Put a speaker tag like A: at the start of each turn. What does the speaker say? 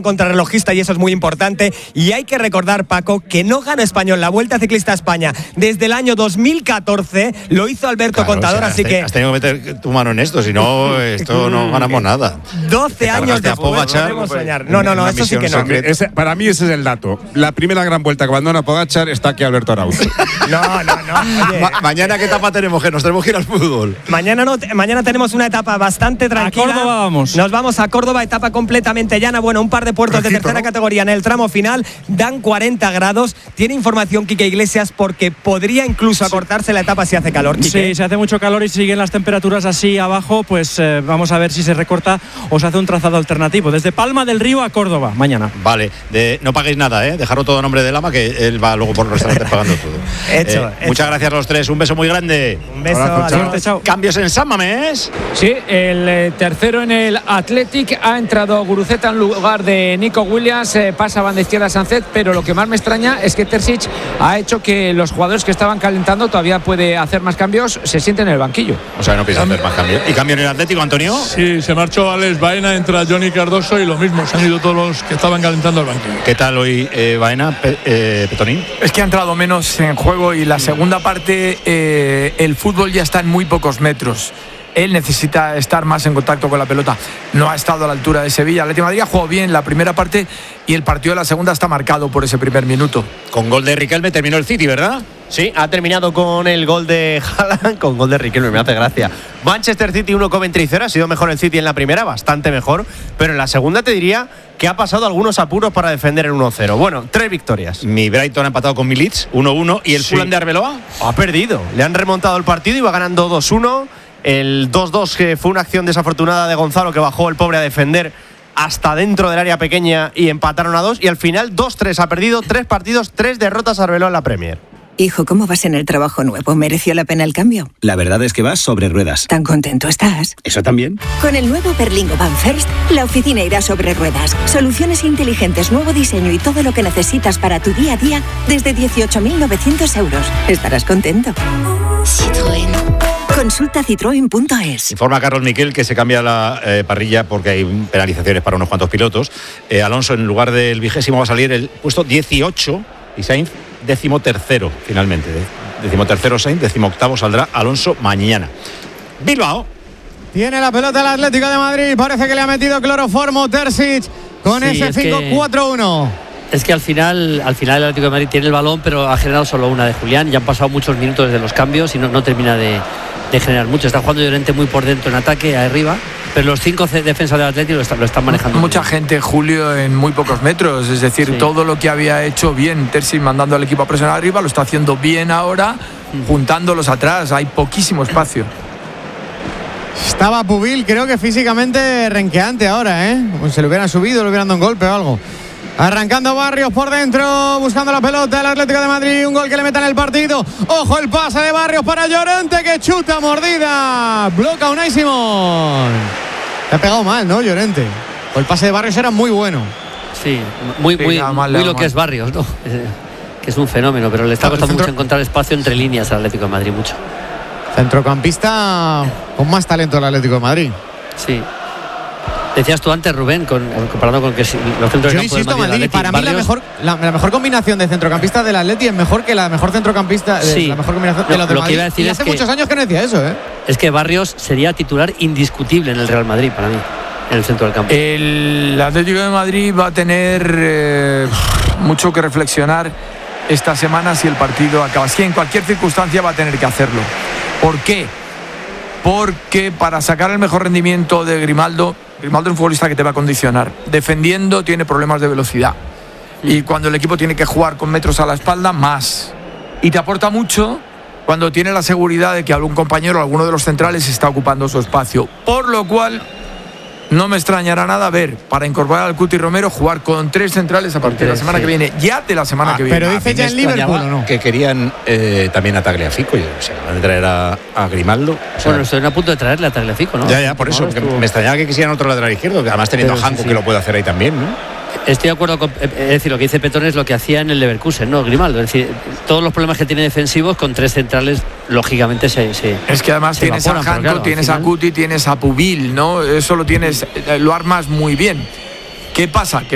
A: contrarrelojista y eso es muy importante. Y hay que recordar, Paco, que no gana Español la Vuelta Ciclista a España desde el año 2014. Lo hizo Alberto Contador, así que
B: has tenido que meter tu mano en esto, si no, esto no ganamos nada.
A: 12 años después podemos soñar. No, eso sí que no.
C: Para mí ese es el dato. La primera gran vuelta que abandona Pogačar está aquí Alberto Arauz.
A: No. Oye,
B: mañana, ¿qué etapa tenemos? Que nos tenemos que ir al fútbol.
A: Mañana tenemos una etapa bastante tranquila.
D: A Córdoba vamos.
A: Nos vamos a Córdoba, etapa completamente llana. Bueno, un par de puertos de tercera categoría en el tramo final. Dan 40 grados. Tiene información Quique Iglesias porque podría incluso acortarse la etapa si hace calor. ¿Quique?
D: Sí, si hace mucho calor y siguen las temperaturas así abajo, pues vamos a ver si se recorta o se hace un trazado alternativo. Desde Palma del Río a Córdoba, mañana.
B: Vale, no paguéis nada, dejarlo todo a nombre de Lama, que él va luego por los restaurantes pagando todo.
A: Hecho.
B: Muchas gracias a los tres, un beso muy grande.
A: Un beso,
D: adiós. Chao.
B: Cambios en San Mamés.
E: Sí, el tercero en el Athletic ha entrado Guruceta en lugar de Nico Williams, pasa banda izquierda a Sánchez, pero lo que más me extraña es que Terzic ha hecho que los jugadores que estaban calentando, todavía puede hacer más cambios, se sienten en el banquillo.
B: O sea, no piensa hacer más cambios. ¿Y cambio en el Atlético, Antonio?
F: Sí, se marchó Alex Baena, entra Johnny Cardoso y lo mismo, se han ido todos los que estaban calentando el banquillo.
B: ¿Qué tal hoy Baena, Petonín?
G: Es que ha entrado menos en juego y la segunda parte el fútbol ya está en muy pocos metros. Él necesita estar más en contacto con la pelota. No ha estado a la altura de Sevilla. El Atlético de Madrid ha jugado bien la primera parte y el partido de la segunda está marcado por ese primer minuto.
B: Con gol de Riquelme terminó el City, ¿verdad?
H: Sí, ha terminado con el gol de Haaland, con gol de Riquelme, me hace gracia. Manchester City 1, Coventry 0, ha sido mejor el City en la primera, bastante mejor, pero en la segunda te diría que ha pasado algunos apuros para defender el 1-0. Bueno, 3 victorias.
B: Mi Brighton ha empatado con mi Leeds 1-1 y el Fulham de Arbeloa
H: ha perdido. Le han remontado el partido y va ganando 2-1. El 2-2 que fue una acción desafortunada de Gonzalo, que bajó el pobre a defender hasta dentro del área pequeña y empataron a 2. Y al final 2-3, ha perdido 3 partidos, 3 derrotas Arbeloa en la Premier.
I: Hijo, ¿cómo vas en el trabajo nuevo? ¿Mereció la pena el cambio?
J: La verdad es que vas sobre ruedas.
I: ¿Tan contento estás?
J: ¿Eso también?
I: Con el nuevo Berlingo Van First, la oficina irá sobre ruedas. Soluciones inteligentes, nuevo diseño y todo lo que necesitas para tu día a día desde 18.900 euros. Estarás contento. Citroën. Consulta citroen.es.
B: Informa Carlos Miquel que se cambia la parrilla porque hay penalizaciones para unos cuantos pilotos. Alonso, en lugar del 20º, va a salir el puesto 18 y Sainz 13º finalmente. 13º Sainz, 18º saldrá Alonso mañana. Bilbao.
K: Tiene la pelota el Atlético de Madrid. Parece que le ha metido cloroformo Terzic con ese 5-4-1.
L: Es que al final el Atlético de Madrid tiene el balón, pero ha generado solo una de Julián. Ya han pasado muchos minutos desde los cambios y no termina de generar mucho. Está jugando Llorente muy por dentro en ataque, arriba, pero los 5 defensas del Atlético lo están manejando.
G: Mucha gente, Julio, en muy pocos metros. Es decir, todo lo que había hecho bien Terzic mandando al equipo a presionar arriba, lo está haciendo bien ahora, juntándolos atrás. Hay poquísimo espacio.
K: Estaba Pubil, creo que físicamente renqueante ahora, Pues se le hubieran subido, le hubieran dado un golpe o algo. Arrancando Barrios por dentro, buscando la pelota el Atlético de Madrid, un gol que le meta en el partido. Ojo el pase de Barrios para Llorente, que chuta, mordida, bloca Unai Simón. Le ha pegado mal, ¿no, Llorente? El pase de Barrios era muy bueno.
L: Sí, muy lo que es Barrios, ¿no? Que es un fenómeno, pero le está costando mucho encontrar espacio entre líneas al Atlético de Madrid, mucho.
K: Centrocampista con más talento del Atlético de Madrid.
L: Sí. Decías tú antes, Rubén, comparando con que los centros de campo del Madrid,
K: para mí la mejor combinación de centrocampista del Atleti es mejor que la mejor centrocampista, la mejor combinación de los de Madrid.
L: Que iba a decir
K: y hace muchos años que no decía eso,
L: Es que Barrios sería titular indiscutible en el Real Madrid para mí, en el centro del campo.
G: El Atlético de Madrid va a tener mucho que reflexionar esta semana si el partido acaba. Si en cualquier circunstancia va a tener que hacerlo. ¿Por qué? Porque para sacar el mejor rendimiento de Grimaldo es un futbolista que te va a condicionar. Defendiendo tiene problemas de velocidad. Y cuando el equipo tiene que jugar con metros a la espalda, más. Y te aporta mucho cuando tiene la seguridad de que algún compañero, alguno de los centrales, está ocupando su espacio. Por lo cual, no me extrañará nada ver, para incorporar al Cuti Romero, jugar con 3 centrales a partir de la semana que viene. Ya de la semana que viene.
K: Pero dice ya en Liverpool, ¿o no?
B: Que querían también a Tagliafico. O sea, van a traer a Grimaldo.
L: Bueno, estoy a punto de traerle a Tagliafico, ¿no?
B: Ya, por eso. Me extrañaba que quisieran otro lateral izquierdo, además teniendo a Hanko, que lo puede hacer ahí también, ¿no?
L: Estoy de acuerdo con, es decir, lo que dice Petón es lo que hacía en el Leverkusen, ¿no? Grimaldo, es decir, todos los problemas que tiene defensivos con 3 centrales, lógicamente
G: es que además tienes a Hanko, tienes a Cuti, tienes a Pubil, ¿no? Eso lo armas muy bien. ¿Qué pasa? Que